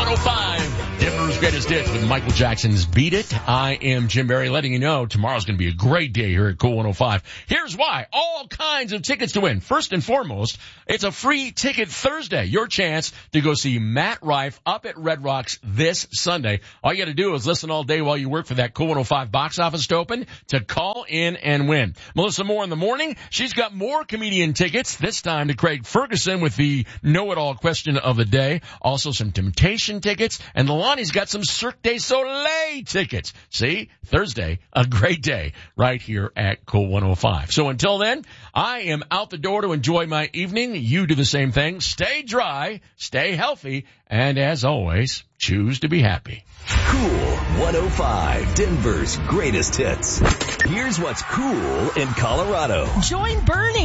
105, Denver's greatest hits with Michael Jackson's Beat It. I am Jim Barry, letting you know tomorrow's going to be a great day here at Cool 105. Here's why. All kinds of tickets to win. First and foremost, it's a free ticket Thursday. Your chance to go see Matt Rife up at Red Rocks this Sunday. All you got to do is listen all day while you work for that Cool 105 box office to open to call in and win. Melissa Moore in the morning. She's got more comedian tickets, this time to Craig Ferguson with the know-it-all question of the day. Also some Temptation tickets. And Lonnie's got some Cirque du Soleil tickets. See? Thursday, a great day right here at Cool 105. So until then, I am out the door to enjoy my evening. You do the same thing. Stay dry, stay healthy, and as always, choose to be happy. Cool 105, Denver's greatest hits. Here's what's cool in Colorado. Join Bernie